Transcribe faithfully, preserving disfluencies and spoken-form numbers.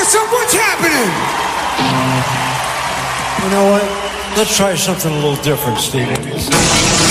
what's up? What's happening? You know what? Let's try something a little different, Steve.